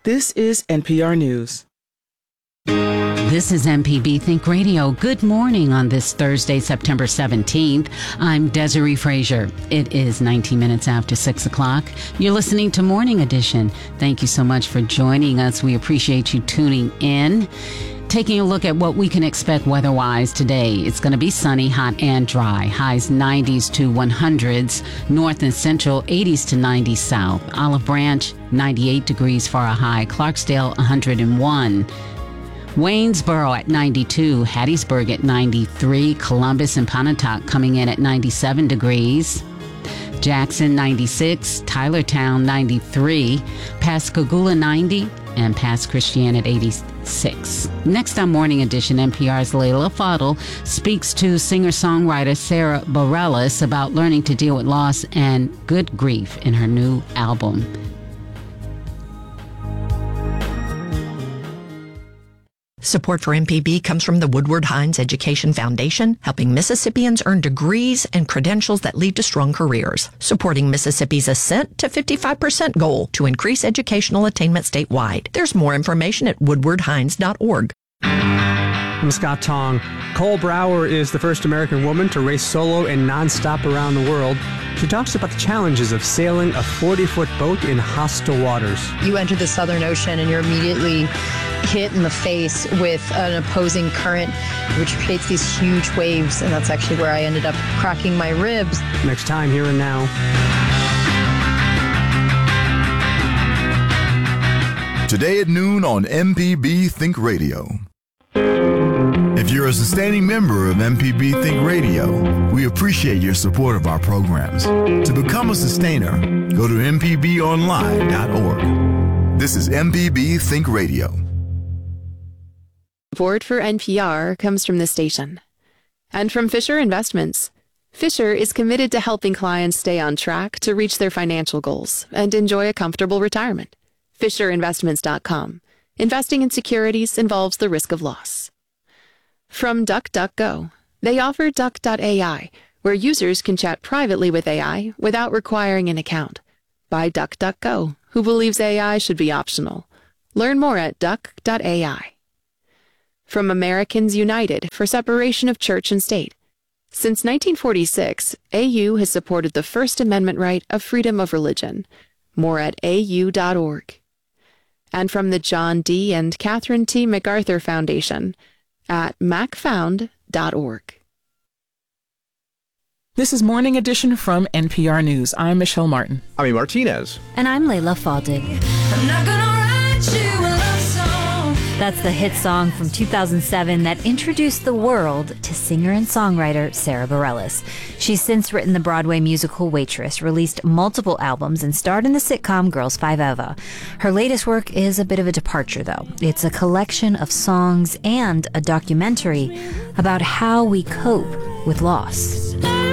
This is NPR News. This is MPB Think Radio. Good morning on this Thursday, September 17th. I'm Desiree Frazier. It is 19 minutes after 6 o'clock. You're listening to Morning Edition. Thank you so much for joining us. We appreciate you tuning in. Taking a look at what we can expect weather-wise today. It's going to be sunny, hot, and dry. Highs 90s to 100s. North and central, 80s to 90s south. Olive Branch, 98 degrees for a high. Clarksdale, 101. Waynesboro at 92, Hattiesburg at 93, Columbus and Pontotoc coming in at 97 degrees, Jackson 96, Tylertown 93, Pascagoula 90, and Pass Christian at 86. Next on Morning Edition, NPR's Layla Fadel speaks to singer-songwriter Sara Bareilles about learning to deal with loss and good grief in her new album. Support for MPB comes from the Woodward Hines Education Foundation, helping Mississippians earn degrees and credentials that lead to strong careers, supporting Mississippi's ascent to 55% goal to increase educational attainment statewide. There's more information at woodwardhines.org. I'm Scott Tong. Cole Brower is the first American woman to race solo and nonstop around the world. She talks about the challenges of sailing a 40-foot boat in hostile waters. You enter the Southern Ocean and you're immediately hit in the face with an opposing current, which creates these huge waves, and that's actually where I ended up cracking my ribs. Next time, Here and Now. Today at noon on MPB Think Radio. If you're a sustaining member of MPB Think Radio, we appreciate your support of our programs. To become a sustainer, go to mpbonline.org. This is MPB Think Radio. Support for NPR comes from this station and from Fisher Investments. Fisher is committed to helping clients stay on track to reach their financial goals and enjoy a comfortable retirement. FisherInvestments.com. Investing in securities involves the risk of loss. From DuckDuckGo. They offer Duck.ai, where users can chat privately with AI without requiring an account. By DuckDuckGo, who believes AI should be optional. Learn more at Duck.ai. From Americans United for Separation of Church and State. Since 1946, AU has supported the First Amendment right of freedom of religion. More at au.org. And from the John D. and Catherine T. MacArthur Foundation at macfound.org. This is Morning Edition from NPR News. I'm Michelle Martin. I'm Martinez. And I'm Layla Fadel. I'm not gonna write you a love song. That's the hit song from 2007 that introduced the world to singer and songwriter Sara Bareilles. She's since written the Broadway musical Waitress, released multiple albums, and starred in the sitcom Girls 5 Eva. Her latest work is a bit of a departure, though. It's a collection of songs and a documentary about how we cope with loss.